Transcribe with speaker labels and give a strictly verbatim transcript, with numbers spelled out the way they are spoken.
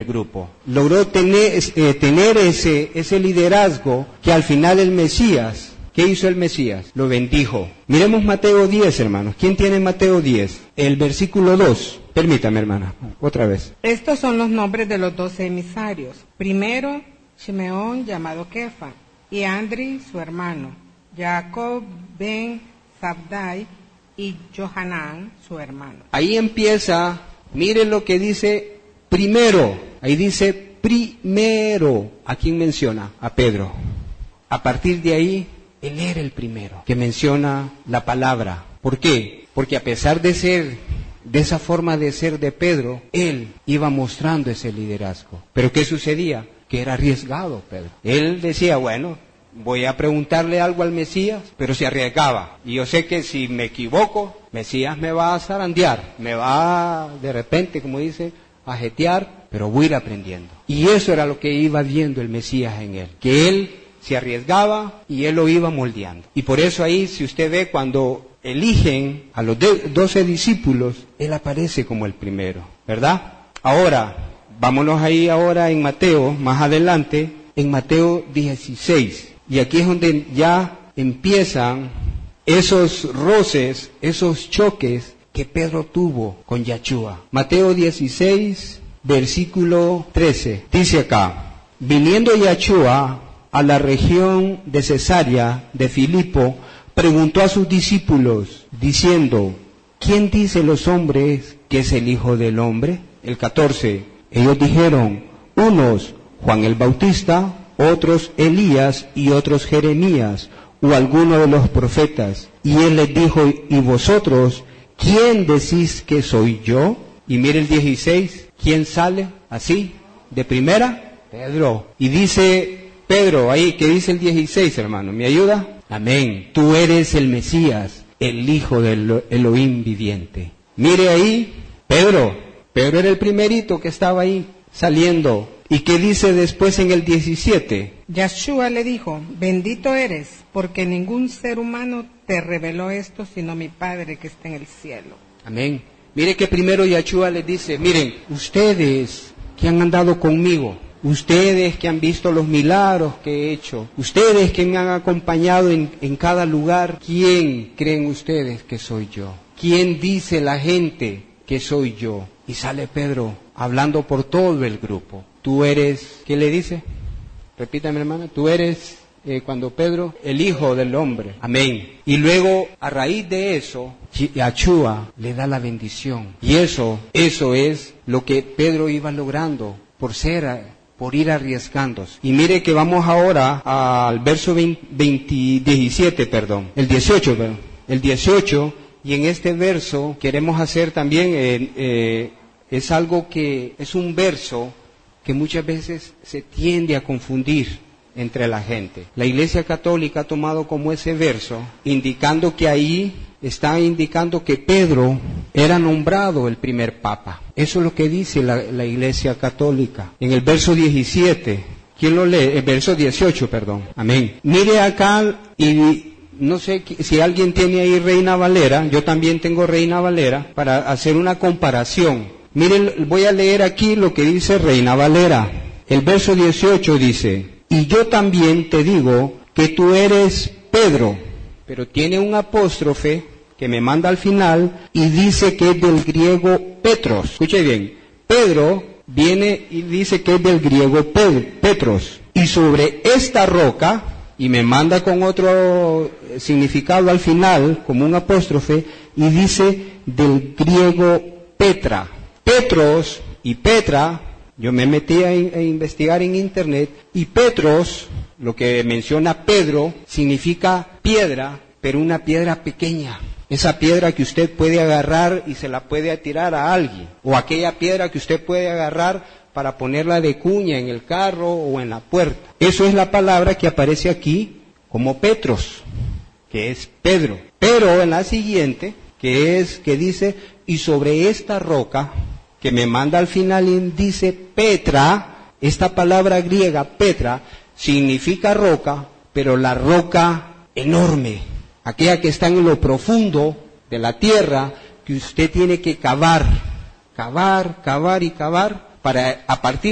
Speaker 1: grupo. Logró tener, eh, tener ese, ese liderazgo que al final el Mesías, ¿qué hizo el Mesías? Lo bendijo. Miremos Mateo diez, hermanos. ¿Quién tiene Mateo diez? El versículo dos. Permítame, hermana, otra vez.
Speaker 2: Estos son los nombres de los doce emisarios. Primero, Simeón, llamado Kefa, y Andri, su hermano, Jacob ben Zabdai y Johanán, su hermano.
Speaker 1: Ahí empieza, miren lo que dice primero. Ahí dice primero. ¿A quién menciona? A Pedro. A partir de ahí, él era el primero que menciona la palabra. ¿Por qué? Porque a pesar de ser, de esa forma de ser de Pedro, él iba mostrando ese liderazgo. ¿Pero qué sucedía? Que era arriesgado Pedro. Él decía, bueno, voy a preguntarle algo al Mesías, pero se arriesgaba. Y yo sé que si me equivoco, Mesías me va a zarandear, me va de repente, como dice, a jetear, pero voy a ir aprendiendo. Y eso era lo que iba viendo el Mesías en él, que él se arriesgaba y él lo iba moldeando. Y por eso ahí, si usted ve, cuando eligen a los doce discípulos, él aparece como el primero, ¿verdad? Ahora, vámonos ahí ahora en Mateo, más adelante, en Mateo dieciséis. Y aquí es donde ya empiezan esos roces, esos choques que Pedro tuvo con Yachúa. Mateo dieciséis, versículo trece. Dice acá, viniendo Yachúa a la región de Cesarea de Filipo, preguntó a sus discípulos, diciendo, ¿quién dice los hombres que es el Hijo del Hombre? El catorce, ellos dijeron, unos Juan el Bautista, otros Elías y otros Jeremías, o alguno de los profetas. Y él les dijo, ¿y vosotros quién decís que soy yo? Y mire el dieciséis, ¿quién sale así, de primera? Pedro. Y dice Pedro ahí, ¿qué dice el dieciséis, hermano? ¿Me ayuda? Amén. Tú eres el Mesías, el Hijo del Elohim viviente. Mire ahí, Pedro. Pedro era el primerito que estaba ahí saliendo. ¿Y qué dice después en el diecisiete?
Speaker 2: Yahshua le dijo, bendito eres, porque ningún ser humano te reveló esto, sino mi Padre que está en el cielo.
Speaker 1: Amén. Mire que primero Yahshua les dice, miren, ustedes que han andado conmigo, ustedes que han visto los milagros que he hecho, ustedes que me han acompañado en, en cada lugar, ¿quién creen ustedes que soy yo? ¿Quién dice la gente que soy yo? Y sale Pedro hablando por todo el grupo. Tú eres, ¿qué le dice? Repítame, hermana, tú eres, eh, cuando Pedro, el Hijo del Hombre. Amén. Y luego, a raíz de eso, Yahshua le da la bendición. Y eso, eso es lo que Pedro iba logrando por ser, por ir arriesgándose. Y mire que vamos ahora al verso veinte, diecisiete, perdón, el dieciocho, perdón, el dieciocho, y en este verso queremos hacer también, eh, eh, es algo que, es un verso que muchas veces se tiende a confundir entre la gente. La Iglesia Católica ha tomado como ese verso, indicando que ahí está indicando que Pedro era nombrado el primer papa. Eso es lo que dice la, la Iglesia Católica. En el verso diecisiete, ¿quién lo lee? El verso dieciocho, perdón. Amén. Mire acá, y no sé si alguien tiene ahí Reina Valera, yo también tengo Reina Valera, para hacer una comparación. Miren, voy a leer aquí lo que dice Reina Valera. El verso dieciocho dice, y yo también te digo que tú eres Pedro, pero tiene un apóstrofe que me manda al final y dice que es del griego Petros. Escuche bien, Pedro viene y dice que es del griego Petros. Y sobre esta roca, y me manda con otro significado al final, como un apóstrofe, y dice del griego Petra. Petros y Petra, yo me metí a, a investigar en internet, y Petros, lo que menciona Pedro, significa piedra, pero una piedra pequeña. Esa piedra que usted puede agarrar y se la puede tirar a alguien, o aquella piedra que usted puede agarrar para ponerla de cuña en el carro o en la puerta. Eso es la palabra que aparece aquí como Petros, que es Pedro. Pero en la siguiente, que es, que dice, y sobre esta roca, que me manda al final y dice Petra, esta palabra griega, Petra, significa roca, pero la roca enorme, aquella que está en lo profundo de la tierra, que usted tiene que cavar, cavar, cavar y cavar, para a partir